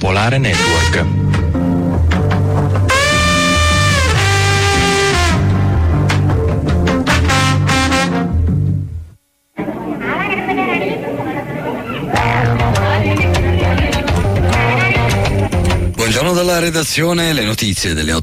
Popolare Network. Buongiorno dalla redazione, le notizie delle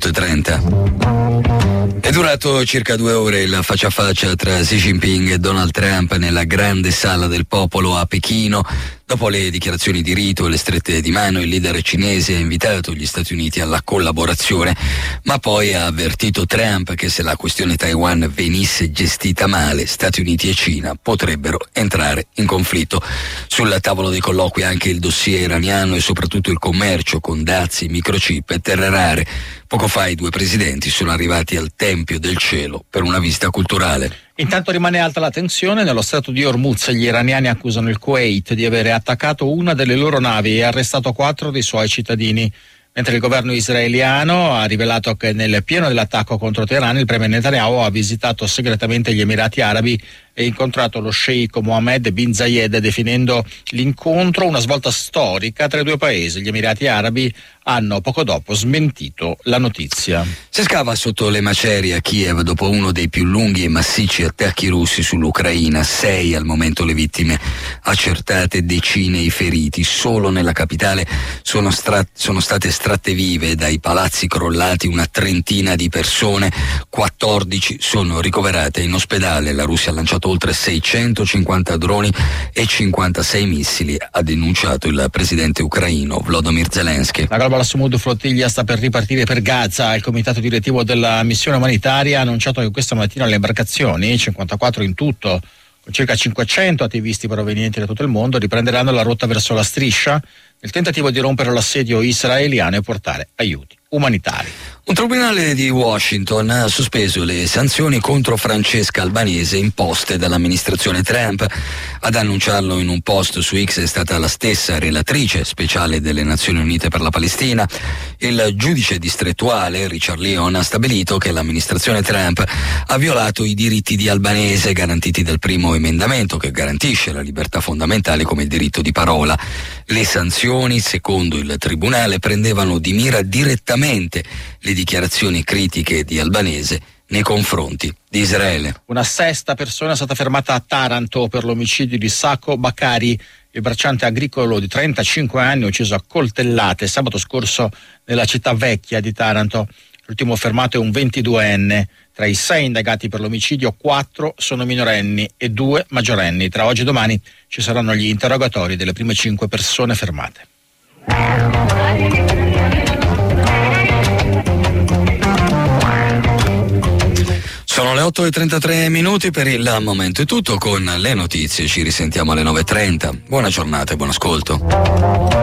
8:30. È durato circa 2 ore il faccia a faccia tra Xi Jinping e Donald Trump nella grande sala del popolo a Pechino. Dopo le dichiarazioni di rito e le strette di mano, il leader cinese ha invitato gli Stati Uniti alla collaborazione, ma poi ha avvertito Trump che se la questione Taiwan venisse gestita male, Stati Uniti e Cina potrebbero entrare in conflitto. Sul tavolo dei colloqui anche il dossier iraniano e soprattutto il commercio con dazi, microchip e terre rare. Poco fa i due presidenti sono arrivati al Tempio del Cielo per una visita culturale. Intanto rimane alta la tensione nello strato di Hormuz. Gli iraniani accusano il Kuwait di avere attaccato una delle loro navi e arrestato 4 dei suoi cittadini, mentre il governo israeliano ha rivelato che nel pieno dell'attacco contro Teheran il premier Netanyahu ha visitato segretamente gli Emirati Arabi e incontrato lo sceicco Mohammed bin Zayed, definendo l'incontro una svolta storica tra i due paesi. Gli Emirati Arabi hanno poco dopo smentito la notizia. Si scava sotto le macerie a Kiev dopo uno dei più lunghi e massicci attacchi russi sull'Ucraina. 6 al momento le vittime accertate, decine i feriti. Solo nella capitale sono state estratte vive dai palazzi crollati una trentina di persone, 14 sono ricoverate in ospedale. La Russia ha lanciato oltre 650 droni e 56 missili, ha denunciato il presidente ucraino Volodymyr Zelensky. La Global Sumud flottiglia sta per ripartire per Gaza. Il comitato direttivo della missione umanitaria ha annunciato che questa mattina le imbarcazioni, 54 in tutto, con circa 500 attivisti provenienti da tutto il mondo, riprenderanno la rotta verso la striscia nel tentativo di rompere l'assedio israeliano e portare aiuti umanitari. Un tribunale di Washington ha sospeso le sanzioni contro Francesca Albanese imposte dall'amministrazione Trump. Ad annunciarlo in un post su X è stata la stessa relatrice speciale delle Nazioni Unite per la Palestina. Il giudice distrettuale Richard Leon ha stabilito che l'amministrazione Trump ha violato i diritti di Albanese garantiti dal primo emendamento, che garantisce la libertà fondamentale come il diritto di parola. Le sanzioni, secondo il tribunale, prendevano di mira direttamente le dichiarazioni critiche di Albanese nei confronti di Israele. Una 6ª persona è stata fermata a Taranto per l'omicidio di Sako Bakari, il bracciante agricolo di 35 anni ucciso a coltellate sabato scorso nella città vecchia di Taranto. L'ultimo fermato è un 22enne. Tra i 6 indagati per l'omicidio, 4 sono minorenni e 2 maggiorenni. Tra oggi e domani ci saranno gli interrogatori delle prime 5 persone fermate. Sono le 8:33 per il momento è tutto. Con le notizie ci risentiamo alle 9:30. Buona giornata e buon ascolto.